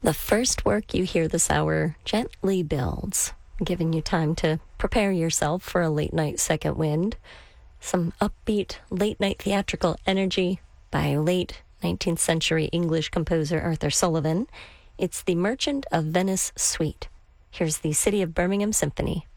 The first work you hear this hour gently builds, giving you time to prepare yourself for a late night second wind. Some upbeat late night theatrical energy by late 19th century English composer Arthur Sullivan. It's the Merchant of Venice Suite. Here's the City of Birmingham Symphony.